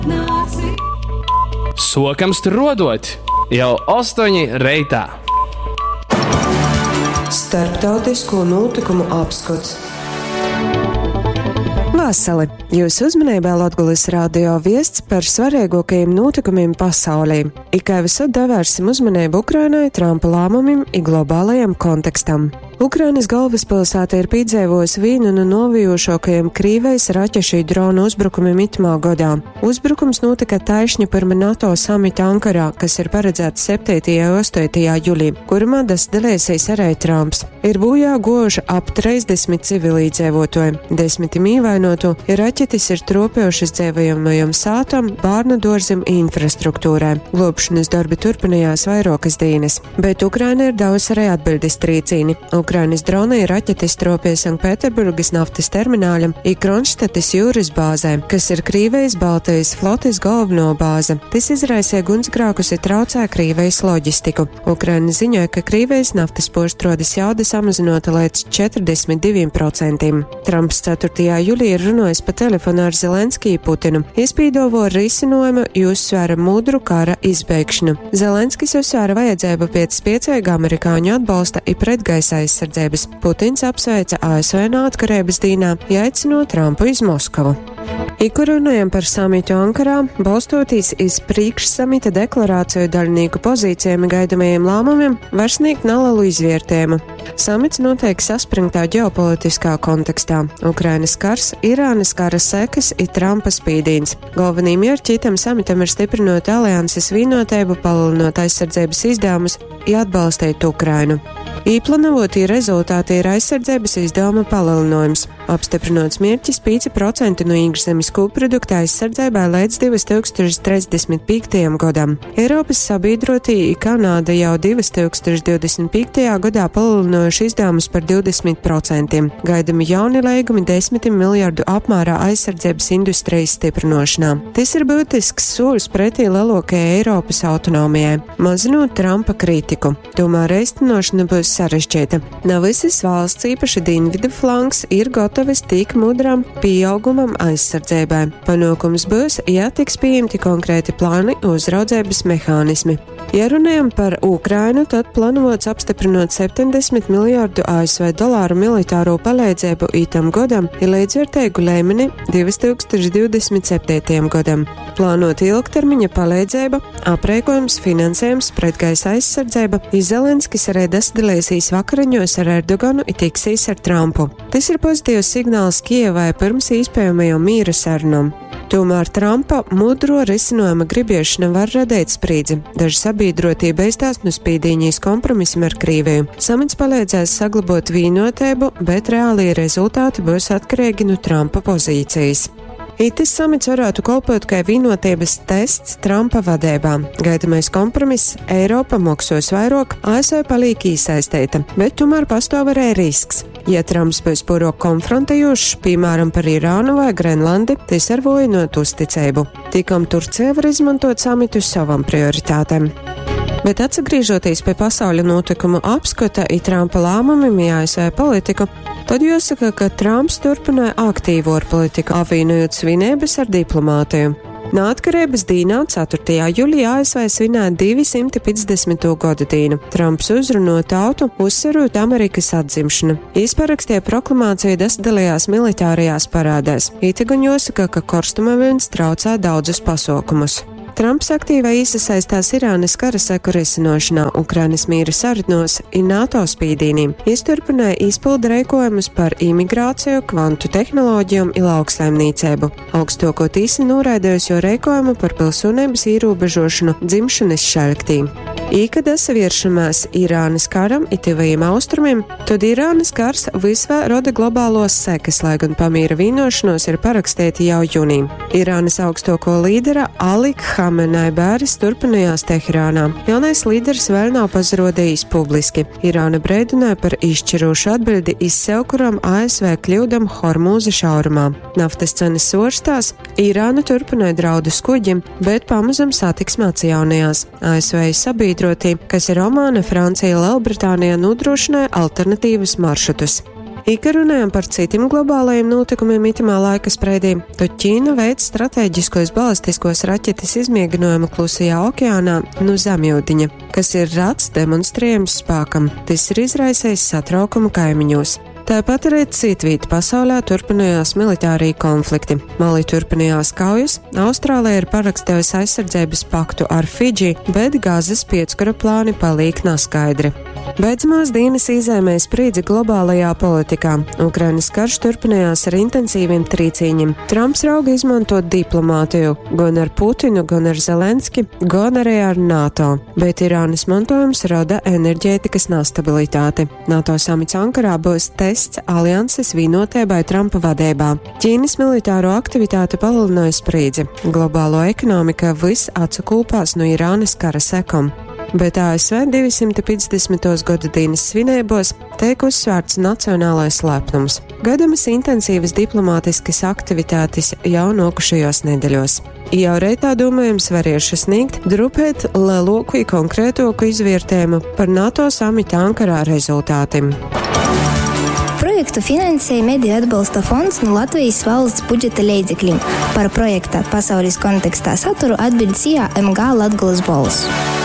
Sokams tur rodot, jau 8 reitā. Starptautisko notikumu apskats. Vasali! Jūsu uzmanībā Latgulis radio viests par svarīgākajiem notikumiem pasaulī. Ikai visur devērsim uzmanību Ukrainai, Trumpa lēmumiem un globālajam kontekstam. Ukrainas galvaspilsēta ir piedzīvojusi vienu no novijošākajiem Krīvejas raķešu dronu uzbrukumiem itamā gadā. Uzbrukums notika taišņi pirms NATO samita Ankarā, kas ir paredzēts 7. un 8. jūlijā, kurā dalīsies arī Trumps. Ir bojā gojuši ap 30 civilīdzīvotāji, 10 ievainotu, raķetes ir tropējušas dzīvojamajam sātam, bērnu dārzam un infrastruktūrai. Glābšanas darbi turpinājās vairākas dienas, bet Ukraina ir devusi arī atbildes trīcīni. Ukrainas droni ir raķetes tropie Sanktpēterburgas naftas termināļam un Kronštates jūras bāzē, kas ir Krīvejas Baltijas flotes galveno bāze. Tas izraisīja gunsgrēkus un traucēja Krīvejas loģistiku. Ukraina ziņoja, ka Krīvejas naftas porštrodes jauda samazinota līdz 42%. Trumps 4. jūlijā ir runājis pa telefonu ar Zelenskiju Putinu. Izpīdovo risinājumu uzsvēra mudru kara izbeigšanu. Zelenskis uzsvēra vajadzību pēc spēcīga amerikāņu atbalsta un pretgaisa aizsardzības. Putins apsveica ASV neatkarības dienā, aicinot Trumpu uz Moskavu. Iku runājam par samitu Ankarā, balstoties iz priekšsamita deklarāciju daļnieku pozīcijiem gaidamajiem lēmumiem, var sniegt nelielu izvērtējumu. Samits notiek saspringtā ģeopolitiskā kontekstā. Ukrainas kars, Irānas kara sekas un Trumpa spīdīns. Galvenī mērķi itam samitam ir stiprinot alianses vienotību, palielinot aizsardzības izdevumus un atbalstīt Ukrainu. Īplanavotī rezultāti ir aizsardzības izdevuma palielinājums. Apstiprinots mērķis 5% no iekšzemes koprodukta aizsardzībai līdz 2035. gadam. Eiropas sabiedrotī Kanāda jau 2025. gadā palielinājuši izdevumus par 20%. Gaidami jauni līgumi 10 miljardu apmērā aizsardzības industrijas stiprināšanā. Tas ir būtisks solis pretī lielākajai Eiropas autonomijai, mazinot Trumpa kritiku. Tomēr īstenošana būs sarežģīta. Ne visas valsts, īpaši dienvidu flanks, ir gatavas tik mudram pieaugumam aizsardzībai. Panākums būs, ja tiks pieņemti konkrēti plāni uzraudzības mehānismi. Ja runājam par Ukrainu, tad plānots apstiprinot 70 miljārdu ASV dolāru militāro palīdzību itam gadam ir līdzvērtīgu līmeni 2027. gadam. Plānot ilgtermiņa palīdzība, aprēkojums, finansējums, pretgaisa aizsardzība, Zelenskis arī dasdalīsīs vakariņos ar Erdoganu un tiksīs ar Trumpu. Tas ir pozitīvs signāls Kijevai pirms iespējamajām mīra sarunām. Tomēr Trumpa mudro risinājuma gribiešana var radīt sprīdzi. Daži sabiedrotie beistās no spīdīņīs kompromisiem ar Krieviju. Samits palīdzēs saglabāt vienotību, bet reālie rezultāti būs atkarīgi no Trumpa pozīcijas. Itis samits varētu kalpot kā vienotības tests Trumpa vadībā. Gaidamais kompromiss Eiropa maksos vairāk, ASV paliek iesaistīta, bet tomēr pastāv arī risks. Ja Trumps būs pārāk konfrontējošs, piemēram par Irānu vai Grenlandi, tas var vājināt uzticību. Tikam Turcija var izmantot samitu savam prioritātēm. Bet atsagriežoties pie pasaules notikumu apskata un Trumpa lēmumiem ASV politiku, tad jāsaka, ka Trumps turpināja aktīvo ar politiku, apvienojot svinības ar diplomātiju. Neatkarības dienā 4. jūlijā ASV svinēja 250. gadu dienu. Trumps uzrunāja tautu, uzsverot Amerikas atzimšanu. Izparakstīja proklamāciju, dalījās militārajās parādēs. Itagan jāsaka, ka karstuma viļņs traucē daudzus pasākumus. Trumps aktīvai iesaistās Irānas kara seku risināšanā, Ukrainas mīra sarunās un NATO spīdīniem. Turpināja izpildu rīkojumus par imigrāciju, kvantu tehnoloģijām un lauksaimniecību. Augstāko tīsi noraidījusi jau rīkojumu par pilsonības ierobežošanu dzimšanas šaļktī. Kad saviešamās Irānas karam un tuvajiem austrumiem, tad Irānas kars visvā roda globālos sekas, lai gan pamīra vienošanos ir parakstīti jau jūnijā. Irānas augstāko līdera Ali Khamenei bēres turpinājās Teherānā. Jaunais līderis vēl nav pazarodījis publiski. Irāna brēdināja par izšķirošu atbildi iz sev, kuram ASV kļūdam Hormūza šaurumā. Naftas cenas svārstās, Irāna turpināja draudus kuģim, bet pamazam satiksme atjaunījās. ASV sabiedrotī, kas ir Omāna, Francija, Lielbritānija, nodrošināja alternatīvas maršrutus. Ja runājam par citiem globālajiem notikumiem itamā laika spreidī, tad Ķīna veic strateģiskos balistiskos raķetes izmēģinājumu Klusajā okeānā no Zemjūdiņa, kas ir rats demonstrējums spēkam. Tas ir izraisījis satraukumu kaimiņos. Tāpat arī citviet pasaulē turpinājās militārie konflikti. Mali turpinājās kaujas, Austrālija ir parakstījusi aizsardzības paktu ar Fidži, bet Gazas piecukara plāni paliek neskaidri. Beidzamās dienas izēmē spriedzi globālajā politikā. Ukrainas karš turpinājās ar intensīviem trīcīņiem. Trumps rauga izmantot diplomātiju gan ar Putinu, gan ar Zelenski, gan arī ar NATO, bet Irānas mantojums rada enerģētikas nestabilitāti. NATO samits Ankarā būs tests alianses vienotībai Trumpa vadībā. Ķīnas militāro aktivitāti palielināja spriedzi. Globālo ekonomika viss atsakūpās no Irānas kara sekām. Bet ASV 250. gadu dienas svinībos tiek uzsvērts nacionālais lepnums. Gaidamas intensīvas diplomātiskas aktivitātes jau nokušajos nedēļos. Jau reitā domājams varēšu sniegt drupēt lielāku un konkrētāku izvērtējumu par NATO samita Ankarā rezultātiem. Projektu finansēja Mediju atbalsta fonds no Latvijas valsts budžeta līdzekļiem. Par projekta pasaules kontekstā saturu atbildēja MG Latgoles balss.